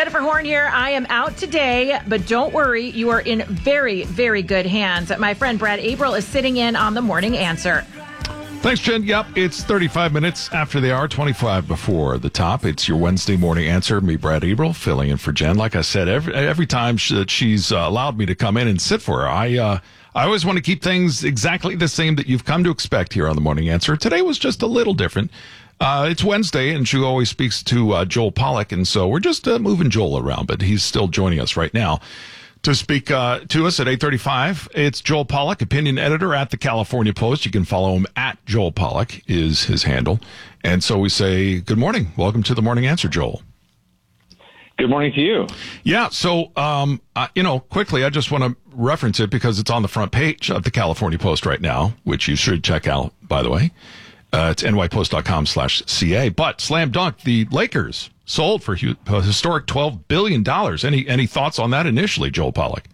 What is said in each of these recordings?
Jennifer Horn here. I am out today, but don't worry, you are in very, very good hands. My friend Brad Averill is sitting in on the Morning Answer. Thanks, Jen. Yep, it's 35 minutes after the hour, 25 before the top. It's your Wednesday Morning Answer. Me, Brad Averill, filling in for Jen. Like I said, every time that she's allowed me to come in and sit for her, I always want to keep things exactly the same that you've come to expect here on the Morning Answer. Today was just a little different. It's Wednesday, and she always speaks to Joel Pollak, and so we're just moving Joel around, but he's still joining us right now to speak to us at 8:35. It's Joel Pollak, opinion editor at the California Post. You can follow him at Joel Pollak is his handle. And so we say, good morning. Welcome to the Morning Answer, Joel. Good morning to you. Yeah. So, quickly, I just want to reference it because it's on the front page of the California Post right now, which you should check out, by the way. It's nypost.com/CA. But slam dunk, the Lakers sold for a historic $12 billion. Any thoughts on that initially, Joel Pollak?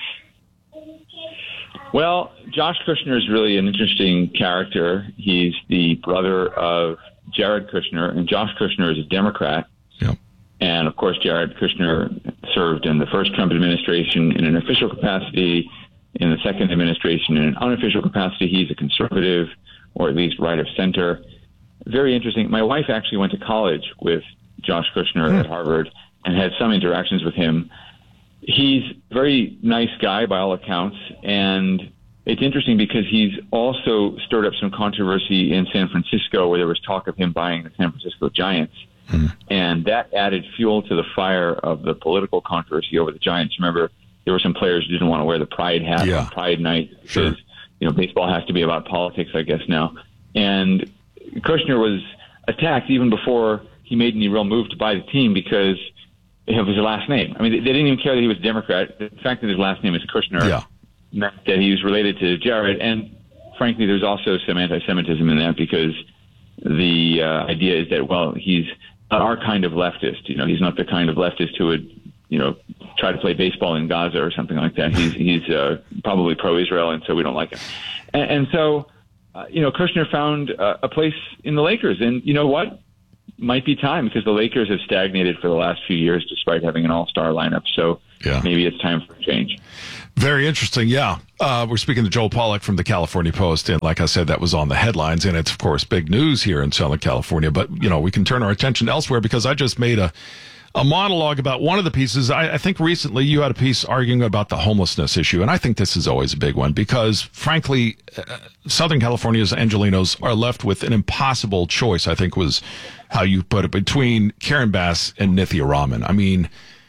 Well, Josh Kushner is really an interesting character. He's the brother of Jared Kushner, and Josh Kushner is a Democrat. Yep. And, of course, Jared Kushner served in the first Trump administration in an official capacity. In the second administration in an unofficial capacity, he's a conservative, or at least right of center. Very interesting. My wife actually went to college with Josh Kushner at Harvard and had some interactions with him. He's a very nice guy by all accounts, and it's interesting because he's also stirred up some controversy in San Francisco where there was talk of him buying the San Francisco Giants. And that added fuel to the fire of the political controversy over the Giants. Remember, there were some players who didn't want to wear the pride hat on Pride Night because, baseball has to be about politics, I guess, now. And Kushner was attacked even before he made any real move to buy the team because of his last name. I mean, they didn't even care that he was a Democrat. The fact that his last name is Kushner meant that he was related to Jared. And frankly, there's also some anti-Semitism in that because the idea is that, well, he's our kind of leftist. He's not the kind of leftist who would, try to play baseball in Gaza or something like that. He's probably pro-Israel, and so we don't like him. And so, Kushner found a place in the Lakers. And you know what? Might be time because the Lakers have stagnated for the last few years despite having an all-star lineup. So maybe it's time for a change. Very interesting. Yeah. We're speaking to Joel Pollak from the California Post. And like I said, that was on the headlines. And it's, of course, big news here in Southern California. But, we can turn our attention elsewhere because I just made a monologue about one of the pieces. I think recently you had a piece arguing about the homelessness issue. And I think this is always a big one because, frankly, Southern California's Angelenos are left with an impossible choice, I think was how you put it, between Karen Bass and Nithya Raman. I mean,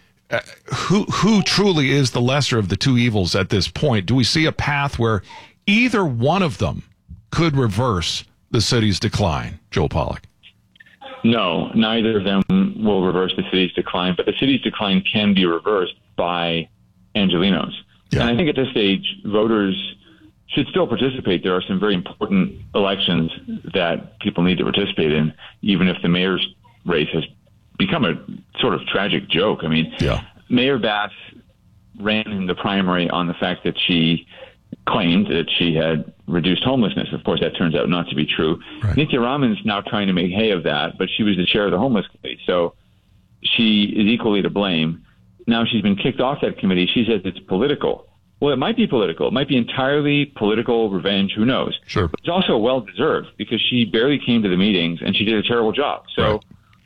who truly is the lesser of the two evils at this point? Do we see a path where either one of them could reverse the city's decline, Joel Pollak? No, neither of them will reverse the city's decline, but the city's decline can be reversed by Angelenos. Yeah. And I think at this stage, voters should still participate. There are some very important elections that people need to participate in, even if the mayor's race has become a sort of tragic joke. I mean, Mayor Bass ran in the primary on the fact that she claimed that she had reduced homelessness. Of course, that turns out not to be true. Right. Nithya Raman's now trying to make hay of that, but she was the chair of the Homeless Committee, so she is equally to blame. Now she's been kicked off that committee. She says it's political. Well, it might be political. It might be entirely political revenge. Who knows? Sure. But it's also well-deserved because she barely came to the meetings and she did a terrible job. So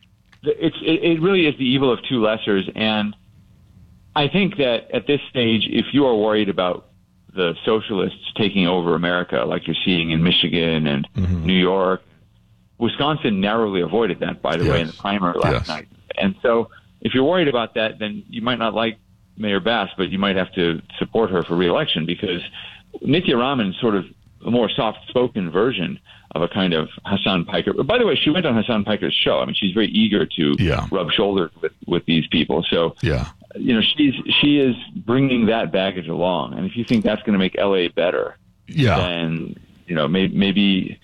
it really is the evil of two lessers. And I think that at this stage, if you are worried about the socialists taking over America, like you're seeing in Michigan and New York, Wisconsin narrowly avoided that, by the way, in the primary last night. And so if you're worried about that, then you might not like Mayor Bass, but you might have to support her for re-election because Nithya Raman is sort of a more soft-spoken version of a kind of Hassan Piker. By the way, she went on Hassan Piker's show. I mean, she's very eager to rub shoulders with these people. So, she is bringing that baggage along. And if you think that's going to make LA better, then, maybe,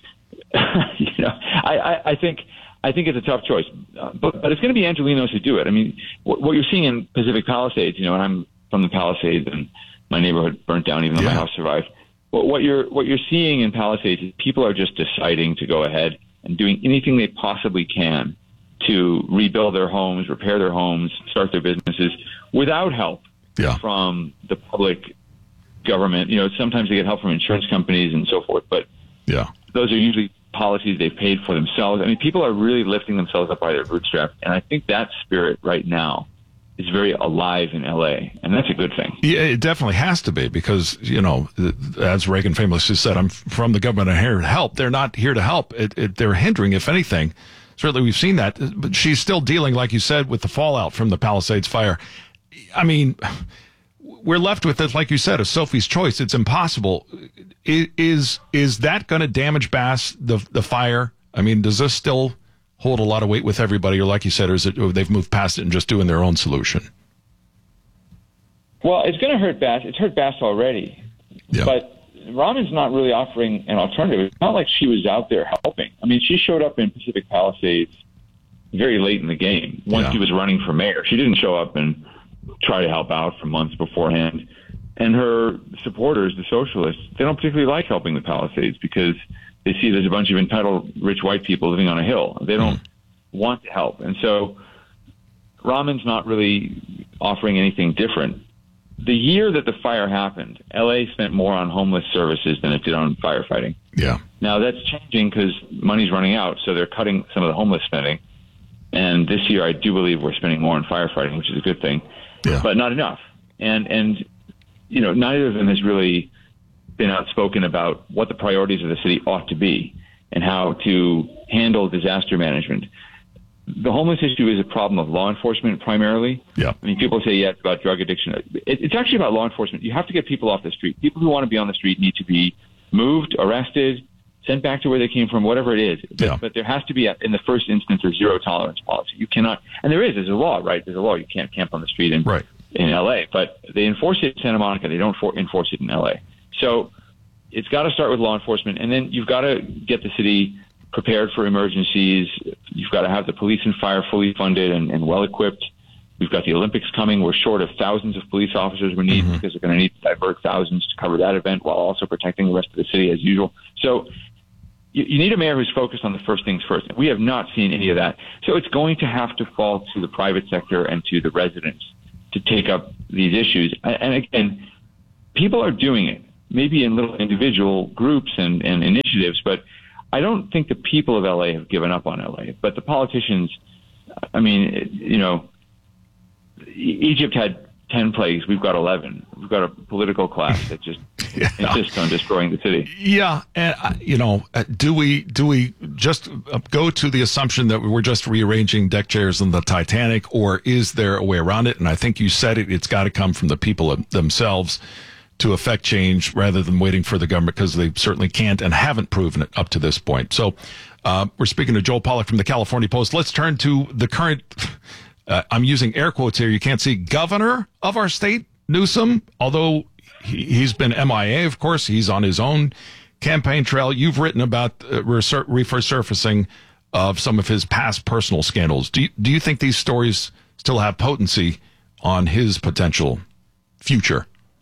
I think it's a tough choice. But it's going to be Angelenos who do it. I mean, what you're seeing in Pacific Palisades, and I'm from the Palisades and my neighborhood burnt down even though my house survived. What you're seeing in Palisades is people are just deciding to go ahead and doing anything they possibly can to rebuild their homes, repair their homes, start their businesses. circumstances without help from the public government. Sometimes they get help from insurance companies and so forth, but those are usually policies they've paid for themselves. I mean, people are really lifting themselves up by their bootstraps, and I think that spirit right now is very alive in LA, and that's a good thing. Yeah, it definitely has to be because, as Reagan famously said, I'm from the government, I'm here to help. They're not here to help. They're hindering, if anything. Certainly we've seen that, but she's still dealing, like you said, with the fallout from the Palisades fire. I mean, we're left with it, like you said, a Sophie's choice. It's impossible. Is that going to damage Bass, the fire? I mean, does this still hold a lot of weight with everybody, or like you said, or is it they've moved past it and just doing their own solution? Well, it's going to hurt Bass. It's hurt Bass already. Yeah. But Rahman's not really offering an alternative. It's not like she was out there helping. I mean, she showed up in Pacific Palisades very late in the game once he was running for mayor. She didn't show up and try to help out for months beforehand. And her supporters, the socialists, they don't particularly like helping the Palisades because they see there's a bunch of entitled rich white people living on a hill. They don't want to help. And so Rahman's not really offering anything different. The year that the fire happened, LA spent more on homeless services than it did on firefighting. Yeah. Now that's changing because money's running out, so they're cutting some of the homeless spending. And this year I do believe we're spending more on firefighting, which is a good thing, but not enough. And neither of them has really been outspoken about what the priorities of the city ought to be and how to handle disaster management. The homeless issue is a problem of law enforcement primarily. Yeah. I mean, people say, it's about drug addiction. It's actually about law enforcement. You have to get people off the street. People who want to be on the street need to be moved, arrested, sent back to where they came from, whatever it is. But there has to be, in the first instance, a zero tolerance policy. You cannot, and there's a law, right? There's a law. You can't camp on the street in LA, but they enforce it in Santa Monica. They don't enforce it in LA. So it's got to start with law enforcement, and then you've got to get the city prepared for emergencies. You've got to have the police and fire fully funded and well equipped. We've got the Olympics coming. We're short of thousands of police officers we need because we're going to need to divert thousands to cover that event while also protecting the rest of the city as usual. So you need a mayor who's focused on the first things first. We have not seen any of that. So it's going to have to fall to the private sector and to the residents to take up these issues. And again, people are doing it, maybe in little individual groups and initiatives, but I don't think the people of LA have given up on LA. But the politicians, I mean, Egypt had 10 plagues. We've got 11. We've got a political class that just insists on destroying the city. Yeah. And, do we just go to the assumption that we're just rearranging deck chairs in the Titanic, or is there a way around it? And I think you said it's got to come from the people themselves to affect change rather than waiting for the government, because they certainly can't and haven't proven it up to this point. So we're speaking to Joel Pollak from the California Post. Let's turn to the current, I'm using air quotes here, you can't see, governor of our state, Newsom, although he's been MIA, of course. He's on his own campaign trail. You've written about resurfacing of some of his past personal scandals. Do you think these stories still have potency on his potential future?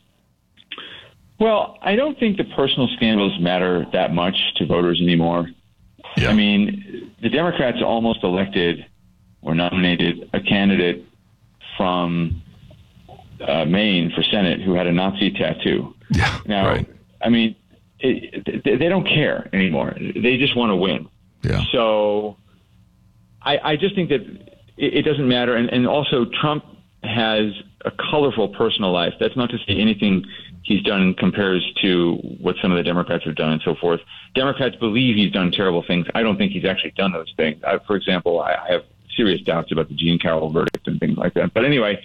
Well, I don't think the personal scandals matter that much to voters anymore. Yeah. I mean, the Democrats almost elected or nominated a candidate from Maine for Senate who had a Nazi tattoo. Yeah, now, right. I mean, they don't care anymore. They just want to win. Yeah. So I just think that it doesn't matter. And also, Trump has a colorful personal life. That's not to say anything he's done compares to what some of the Democrats have done and so forth. Democrats believe he's done terrible things. I don't think he's actually done those things. For example, I have serious doubts about the Jean Carroll verdict and things like that. But anyway,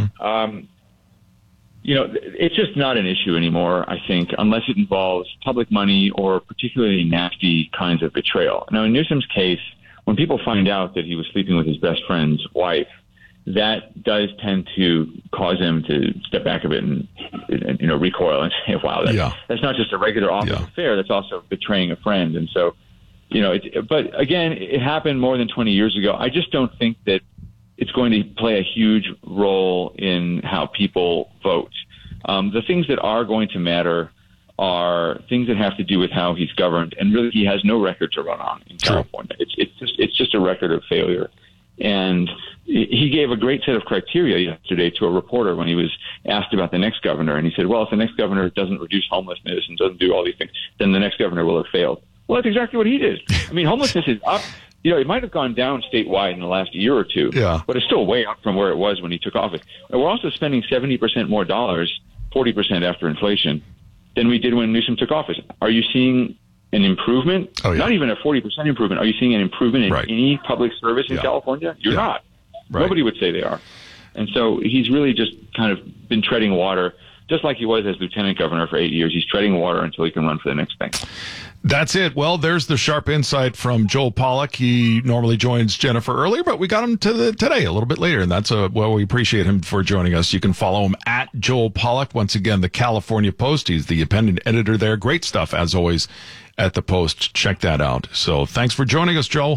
it's just not an issue anymore, I think, unless it involves public money or particularly nasty kinds of betrayal. Now, in Newsom's case, when people find out that he was sleeping with his best friend's wife, that does tend to cause him to step back a bit and recoil and say, wow, that's not just a regular office affair. That's also betraying a friend. And so, but again, it happened more than 20 years ago. I just don't think that it's going to play a huge role in how people vote. The things that are going to matter are things that have to do with how he's governed. And really, he has no record to run on in California. It's just a record of failure. And, he gave a great set of criteria yesterday to a reporter when he was asked about the next governor. And he said, well, if the next governor doesn't reduce homelessness and doesn't do all these things, then the next governor will have failed. Well, that's exactly what he did. I mean, homelessness is up. It might have gone down statewide in the last year or two, but it's still way up from where it was when he took office. And we're also spending 70% more dollars, 40% after inflation, than we did when Newsom took office. Are you seeing an improvement? Not even a 40% improvement. Are you seeing an improvement in any public service in California? You're not. Right. Nobody would say they are. And so he's really just kind of been treading water, just like he was as lieutenant governor for 8 years. He's treading water until he can run for the next thing. That's it. Well, there's the sharp insight from Joel Pollak. He normally joins Jennifer earlier, but we got him today a little bit later, and that's we appreciate him for joining us. You can follow him at Joel Pollak. Once again, the California Post. He's the opinion editor there. Great stuff, as always, at the Post. Check that out. So thanks for joining us, Joel.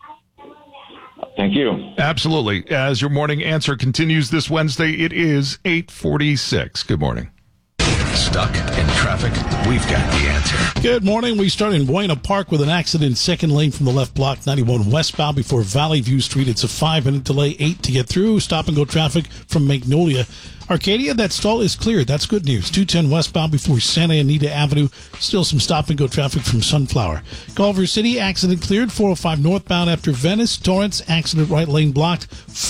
Thank you. Absolutely. As your morning answer continues this Wednesday, it is 8:46. Good morning. Stuck in traffic? We've got the answer. Good morning. We start in Buena Park with an accident, second lane from the left block, 91 westbound before Valley View Street. It's a 5-minute delay, 8 to get through. Stop and go traffic from Magnolia. Arcadia, that stall is cleared. That's good news. 210 westbound before Santa Anita Avenue. Still some stop and go traffic from Sunflower. Culver City, accident cleared. 405 northbound after Venice. Torrance, accident right lane blocked.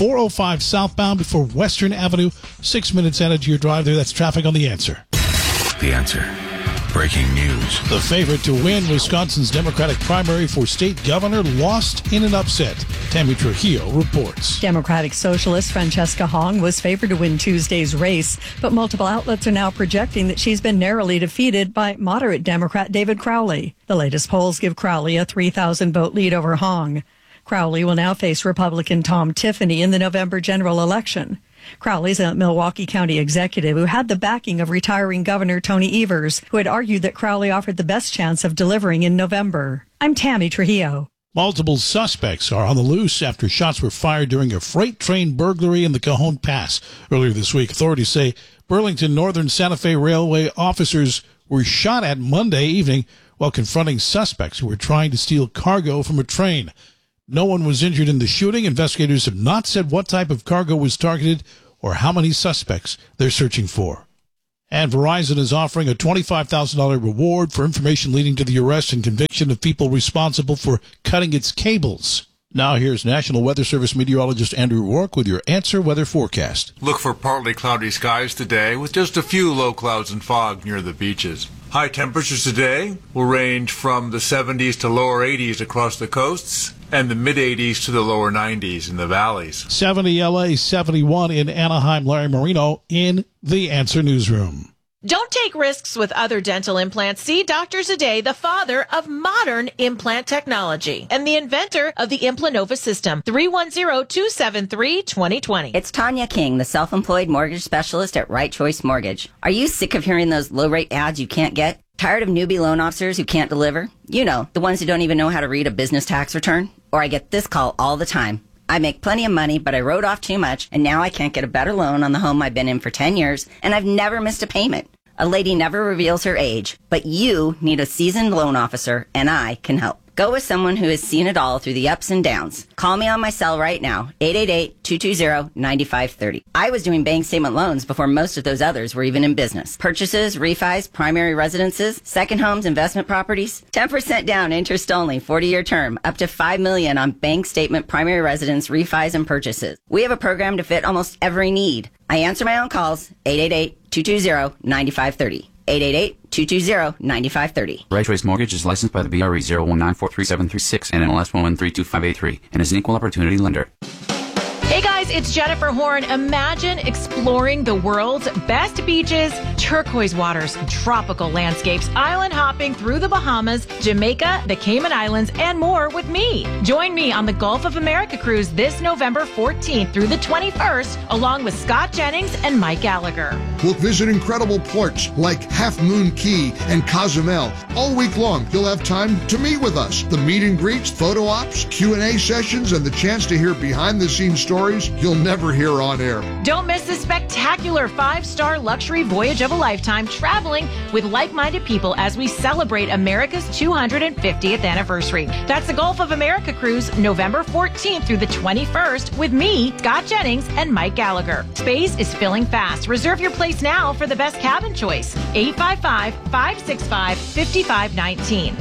405 southbound before Western Avenue. 6 minutes added to your drive there. That's traffic on The Answer. The Answer. Breaking news. The favorite to win Wisconsin's Democratic primary for state governor lost in an upset. Tammy Trujillo reports. Democratic Socialist Francesca Hong was favored to win Tuesday's race, but multiple outlets are now projecting that she's been narrowly defeated by moderate Democrat David Crowley. The latest polls give Crowley a 3,000 vote lead over Hong. Crowley will now face Republican Tom Tiffany in the November general election. Crowley's a Milwaukee County executive who had the backing of retiring Governor Tony Evers, who had argued that Crowley offered the best chance of delivering in November. I'm Tammy Trujillo. Multiple suspects are on the loose after shots were fired during a freight train burglary in the Cajon Pass. Earlier this week, authorities say Burlington Northern Santa Fe Railway officers were shot at Monday evening while confronting suspects who were trying to steal cargo from a train. No one was injured in the shooting. Investigators have not said what type of cargo was targeted or how many suspects they're searching for. And Verizon is offering a $25,000 reward for information leading to the arrest and conviction of people responsible for cutting its cables. Now here's National Weather Service meteorologist Andrew Rourke with your Answer Weather Forecast. Look for partly cloudy skies today with just a few low clouds and fog near the beaches. High temperatures today will range from the 70s to lower 80s across the coasts and the mid-80s to the lower 90s in the valleys. 70 LA, 71 in Anaheim. Larry Marino in the Answer Newsroom. Don't take risks with other dental implants. See Dr. Zadeh, the father of modern implant technology and the inventor of the Implanova system. 310-273-2020. It's Tanya King, the self-employed mortgage specialist at Right Choice Mortgage. Are you sick of hearing those low-rate ads you can't get? Tired of newbie loan officers who can't deliver? You know, the ones who don't even know how to read a business tax return? Or I get this call all the time. I make plenty of money, but I wrote off too much, and now I can't get a better loan on the home I've been in for 10 years, and I've never missed a payment. A lady never reveals her age, but you need a seasoned loan officer, and I can help. Go with someone who has seen it all through the ups and downs. Call me on my cell right now, 888-220-9530. I was doing bank statement loans before most of those others were even in business. Purchases, refis, primary residences, second homes, investment properties. 10% down, interest only, 40-year term, up to $5 million on bank statement, primary residence, refis, and purchases. We have a program to fit almost every need. I answer my own calls, 888-220-9530. 888-220-9530. Right Choice Mortgage is licensed by the BRE 019433736 and NMLS 1132583 and is an equal opportunity lender. Hey guys, it's Jennifer Horn. Imagine exploring the world's best beaches, turquoise waters, tropical landscapes, island hopping through the Bahamas, Jamaica, the Cayman Islands, and more with me. Join me on the Gulf of America cruise this November 14th through the 21st, along with Scott Jennings and Mike Gallagher. We'll visit incredible ports like Half Moon Key and Cozumel. All week long, you'll have time to meet with us. The meet and greets, photo ops, Q&A sessions, and the chance to hear behind-the-scenes stories you'll never hear on air. Don't miss this spectacular 5-star luxury voyage of a lifetime traveling with like-minded people as we celebrate America's 250th anniversary. That's the Gulf of America cruise, November 14th through the 21st with me, Scott Jennings, and Mike Gallagher. Space is filling fast. Reserve your place now for the best cabin choice. 855-565-5519.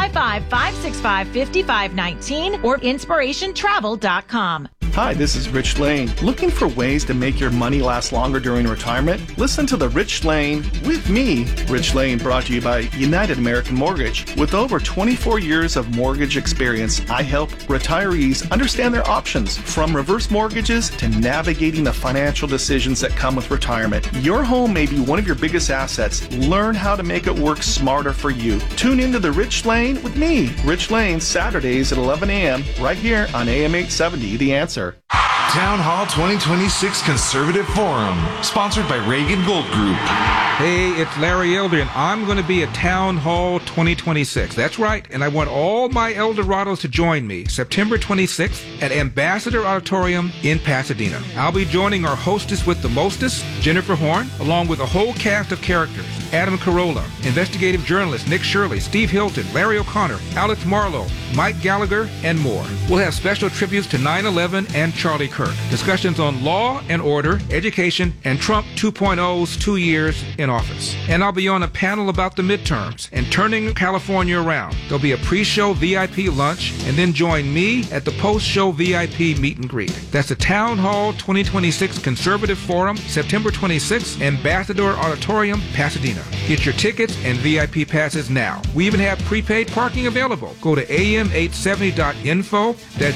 855-565-5519 or inspirationtravel.com. Hi, this is Rich Lane. Looking for ways to make your money last longer during retirement? Listen to The Rich Lane with me, Rich Lane, brought to you by United American Mortgage. With over 24 years of mortgage experience, I help retirees understand their options, from reverse mortgages to navigating the financial decisions that come with retirement. Your home may be one of your biggest assets. Learn how to make it work smarter for you. Tune into The Rich Lane with me, Rich Lane, Saturdays at 11 a.m. right here on AM 870, The Answer. Town Hall 2026 Conservative Forum, sponsored by Reagan Gold Group. Hey, it's Larry Elder, and I'm going to be at Town Hall 2026. That's right, and I want all my Eldorados to join me September 26th at Ambassador Auditorium in Pasadena. I'll be joining our hostess with the mostest, Jennifer Horn, along with a whole cast of characters. Adam Carolla, investigative journalist Nick Shirley, Steve Hilton, Larry O'Connor, Alex Marlowe, Mike Gallagher, and more. We'll have special tributes to 9/11 and Charlie Kirk, discussions on law and order, education, and Trump 2.0's 2 years in office. And I'll be on a panel about the midterms and turning California around. There'll be a pre-show VIP lunch, and then join me at the post-show VIP meet and greet. That's the Town Hall 2026 Conservative Forum, September 26th, Ambassador Auditorium, Pasadena. Get your tickets and VIP passes now. We even have prepaid parking available. Go to am870.info. That's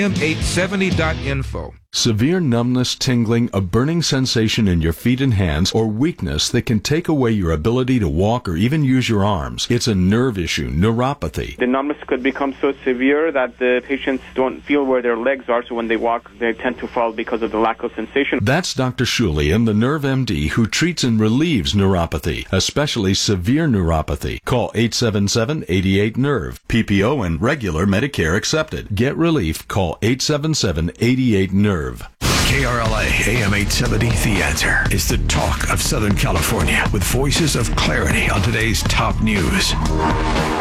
am870.info. Severe numbness, tingling, a burning sensation in your feet and hands, or weakness that can take away your ability to walk or even use your arms. It's a nerve issue, neuropathy. The numbness could become so severe that the patients don't feel where their legs are, so when they walk, they tend to fall because of the lack of sensation. That's Dr. Shulian, the Nerve MD, who treats and relieves neuropathy, especially severe neuropathy. Call 877-88-NERVE. PPO and regular Medicare accepted. Get relief. Call 877-88-NERVE. KRLA AM 870, The Answer, is the talk of Southern California with voices of clarity on today's top news.